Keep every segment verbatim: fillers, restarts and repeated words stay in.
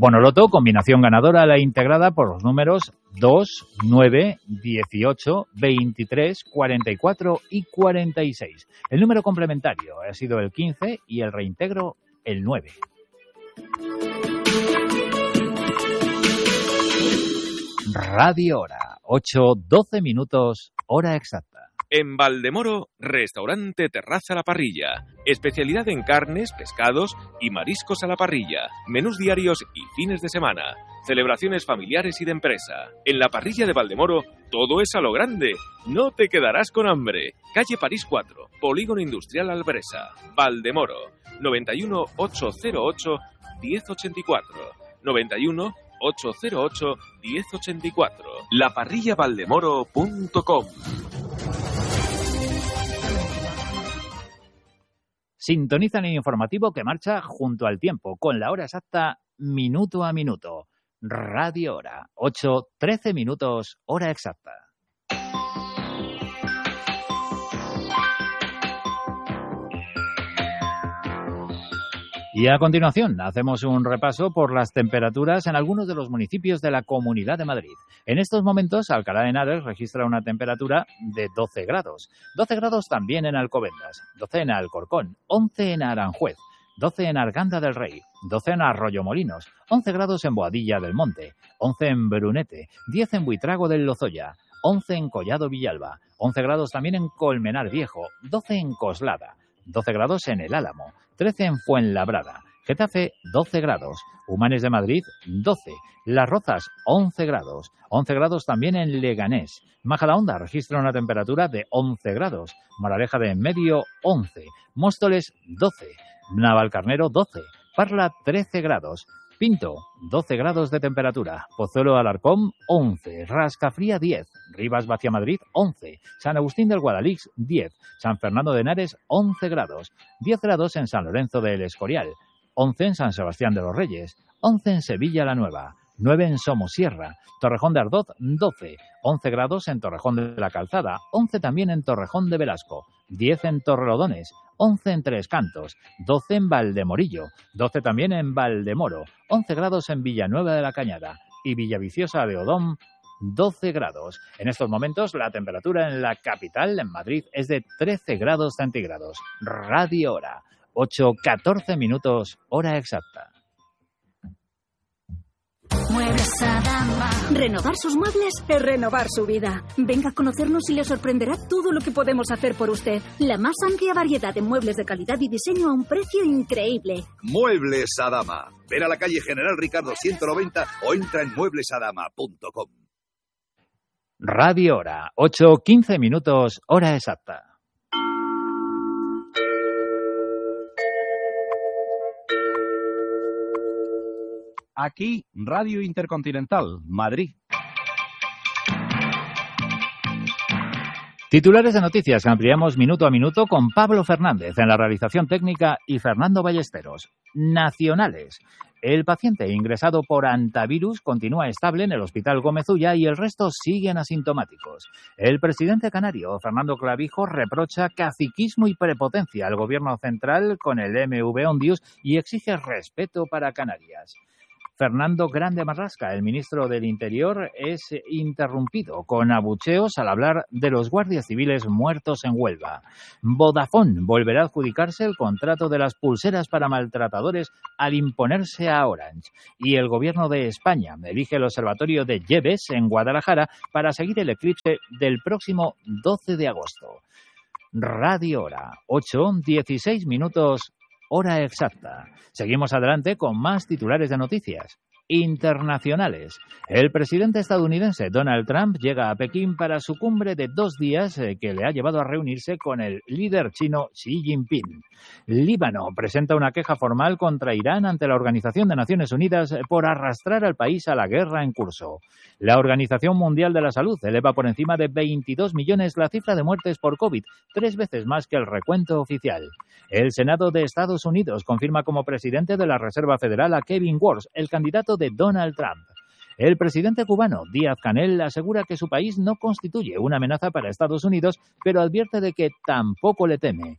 Bonoloto, combinación ganadora, la integrada por los números dos, nueve, dieciocho, veintitrés, cuarenta y cuatro y cuarenta y seis. El número complementario ha sido el quince y el reintegro el nueve. Radio Hora, ocho doce minutos, hora exacta. En Valdemoro, restaurante Terraza a la Parrilla. Especialidad en carnes, pescados y mariscos a la parrilla. Menús diarios y fines de semana. Celebraciones familiares y de empresa. En la parrilla de Valdemoro, todo es a lo grande. No te quedarás con hambre. Calle París cuatro, Polígono Industrial Albresa. Valdemoro, noventa y uno, ochocientos ocho, diez ochenta y cuatro. noventa y uno, ochocientos ocho, diez ochenta y cuatro. la parrilla valdemoro punto com. Sintonizan el informativo que marcha junto al tiempo, con la hora exacta, minuto a minuto. Radio Hora, ocho trece minutos, hora exacta. Y a continuación, hacemos un repaso por las temperaturas en algunos de los municipios de la Comunidad de Madrid. En estos momentos, Alcalá de Henares registra una temperatura de doce grados. doce grados también en Alcobendas, doce en Alcorcón, once en Aranjuez, doce en Arganda del Rey, doce en Arroyomolinos, once grados en Boadilla del Monte, once en Brunete, diez en Buitrago del Lozoya, once en Collado Villalba, once grados también en Colmenar Viejo, doce en Coslada, doce grados en El Álamo, trece en Fuenlabrada, Getafe doce grados, Humanes de Madrid doce, Las Rozas once grados, once grados también en Leganés, Majadahonda registra una temperatura de once grados, Moraleja de Enmedio once, Móstoles doce, Navalcarnero doce, Parla trece grados, Pinto doce grados de temperatura, Pozuelo Alarcón once, Rascafría diez, Rivas Vaciamadrid once, San Agustín del Guadalix diez, San Fernando de Henares once grados, diez grados en San Lorenzo del Escorial, once en San Sebastián de los Reyes, once en Sevilla la Nueva, nueve en Somosierra, Torrejón de Ardoz doce, once grados en Torrejón de la Calzada, once también en Torrejón de Velasco, diez en Torrelodones, once en Tres Cantos, doce en Valdemorillo, doce también en Valdemoro, once grados en Villanueva de la Cañada y Villaviciosa de Odón, doce grados. En estos momentos la temperatura en la capital, en Madrid, es de trece grados centígrados. Radio Hora, ocho catorce minutos, hora exacta. Muebles Adama. Renovar sus muebles es renovar su vida. Venga a conocernos y le sorprenderá todo lo que podemos hacer por usted. La más amplia variedad de muebles de calidad y diseño a un precio increíble. Muebles Adama. Ven a la calle General Ricardo ciento noventa o entra en muebles adama punto com. Radio Hora, ocho quince minutos, hora exacta. Aquí, Radio Intercontinental, Madrid. Titulares de noticias que ampliamos minuto a minuto con Pablo Fernández en la realización técnica y Fernando Ballesteros. Nacionales. El paciente ingresado por antivirus continúa estable en el Hospital Gómez Ulla y el resto siguen asintomáticos. El presidente canario, Fernando Clavijo, reprocha caciquismo y prepotencia al gobierno central con el M V Ondius y exige respeto para Canarias. Fernando Grande Marrasca, el ministro del Interior, es interrumpido con abucheos al hablar de los guardias civiles muertos en Huelva. Vodafone volverá a adjudicarse el contrato de las pulseras para maltratadores al imponerse a Orange. Y el gobierno de España elige el observatorio de Yebes en Guadalajara para seguir el eclipse del próximo doce de agosto. Radio Hora, ocho dieciséis minutos. Hora exacta. Seguimos adelante con más titulares de noticias. Internacionales. El presidente estadounidense Donald Trump llega a Pekín para su cumbre de dos días eh, que le ha llevado a reunirse con el líder chino Xi Jinping. Líbano presenta una queja formal contra Irán ante la Organización de Naciones Unidas por arrastrar al país a la guerra en curso. La Organización Mundial de la Salud eleva por encima de veintidós millones la cifra de muertes por COVID, tres veces más que el recuento oficial. El Senado de Estados Unidos confirma como presidente de la Reserva Federal a Kevin Warsh, el candidato de Donald Trump. El presidente cubano, Díaz-Canel, asegura que su país no constituye una amenaza para Estados Unidos, pero advierte de que tampoco le teme.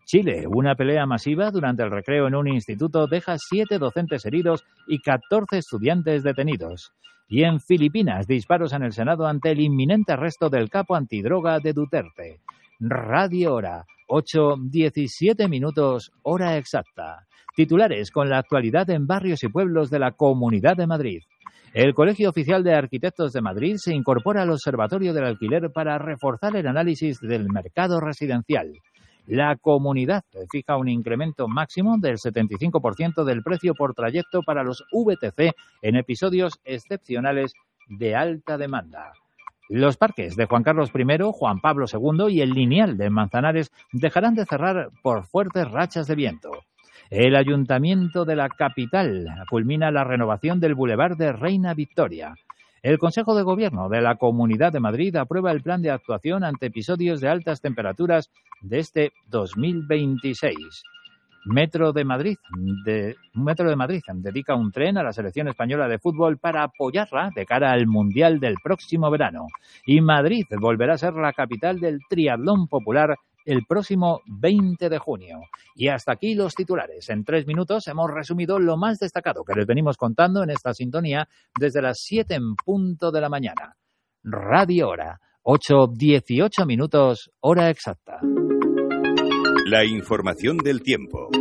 Chile, una pelea masiva durante el recreo en un instituto deja siete docentes heridos y catorce estudiantes detenidos. Y en Filipinas, disparos en el Senado ante el inminente arresto del capo antidroga de Duterte. Radio Hora, ocho diecisiete minutos, hora exacta. Titulares con la actualidad en barrios y pueblos de la Comunidad de Madrid. El Colegio Oficial de Arquitectos de Madrid se incorpora al Observatorio del Alquiler para reforzar el análisis del mercado residencial. La comunidad fija un incremento máximo del setenta y cinco por ciento del precio por trayecto para los V T C en episodios excepcionales de alta demanda. Los parques de Juan Carlos primero, Juan Pablo segundo y el Lineal de Manzanares dejarán de cerrar por fuertes rachas de viento. El Ayuntamiento de la capital culmina la renovación del Boulevard de Reina Victoria. El Consejo de Gobierno de la Comunidad de Madrid aprueba el plan de actuación ante episodios de altas temperaturas de este dos mil veintiséis. Metro de Madrid, de, Metro de Madrid dedica un tren a la selección española de fútbol para apoyarla de cara al Mundial del próximo verano. Y Madrid volverá a ser la capital del triatlón popular el próximo veinte de junio. Y hasta aquí los titulares. En tres minutos hemos resumido lo más destacado que les venimos contando en esta sintonía desde las siete en punto de la mañana. Radio Hora, ocho dieciocho minutos, hora exacta. La información del tiempo.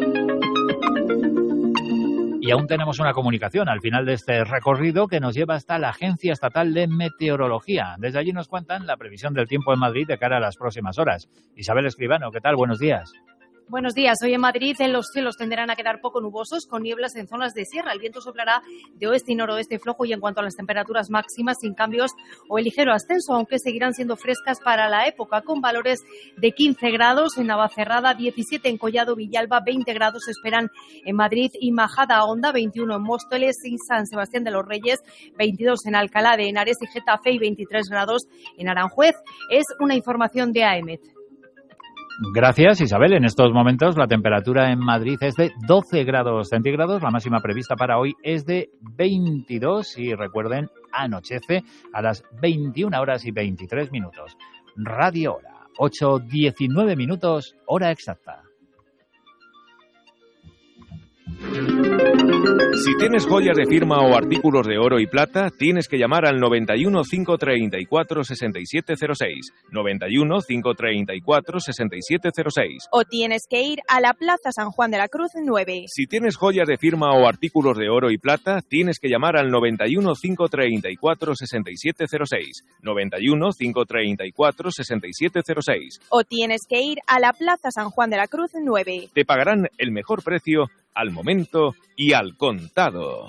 Y aún tenemos una comunicación al final de este recorrido que nos lleva hasta la Agencia Estatal de Meteorología. Desde allí nos cuentan la previsión del tiempo en Madrid de cara a las próximas horas. Isabel Escribano, ¿qué tal? Buenos días. Buenos días. Hoy en Madrid los cielos tenderán a quedar poco nubosos con nieblas en zonas de sierra. El viento soplará de oeste y noroeste flojo y en cuanto a las temperaturas máximas sin cambios o el ligero ascenso, aunque seguirán siendo frescas para la época con valores de quince grados en Navacerrada, diecisiete en Collado Villalba, veinte grados se esperan en Madrid y Majada Honda, veintiuno en Móstoles y San Sebastián de los Reyes, veintidós en Alcalá de Henares y Getafe y veintitrés grados en Aranjuez. Es una información de A E M E T. Gracias, Isabel. En estos momentos la temperatura en Madrid es de doce grados centígrados. La máxima prevista para hoy es de veintidós y recuerden, anochece a las veintiuna horas y veintitrés minutos. Radio Hora, ocho diecinueve minutos, hora exacta. Si tienes joyas de firma o artículos de oro y plata, tienes que llamar al noventa y uno, cinco treinta y cuatro, sesenta y siete cero seis. noventa y uno, cinco treinta y cuatro, sesenta y siete cero seis. O tienes que ir a la Plaza San Juan de la Cruz nueve. Si tienes joyas de firma o artículos de oro y plata, tienes que llamar al noventa y uno, cinco treinta y cuatro, sesenta y siete cero seis. noventa y uno, cinco treinta y cuatro, sesenta y siete cero seis. O tienes que ir a la Plaza San Juan de la Cruz nueve. Te pagarán el mejor precio al momento y al contado.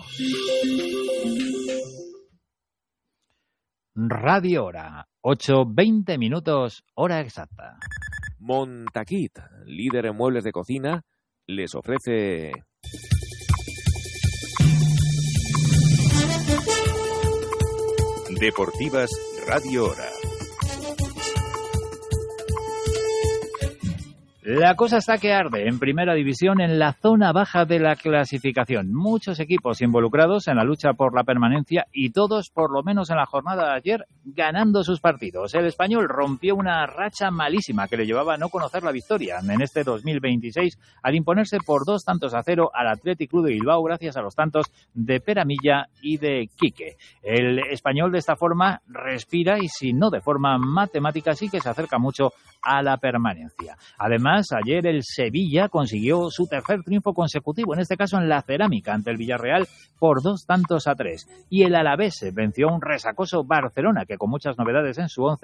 Radio Hora, ocho veinte minutos, hora exacta. Montaquit, líder en muebles de cocina, les ofrece... Deportivas Radio Hora. La cosa está que arde en primera división en la zona baja de la clasificación. Muchos equipos involucrados en la lucha por la permanencia y todos, por lo menos en la jornada de ayer, ganando sus partidos. El Español rompió una racha malísima que le llevaba a no conocer la victoria en este dos mil veintiséis al imponerse por dos tantos a cero al Athletic Club de Bilbao gracias a los tantos de Peramilla y de Quique. El Español de esta forma respira y si no de forma matemática sí que se acerca mucho a la permanencia. Además, ayer el Sevilla consiguió su tercer triunfo consecutivo, en este caso en la Cerámica, ante el Villarreal por dos tantos a tres. Y el Alavés venció a un resacoso Barcelona, que con muchas novedades en su once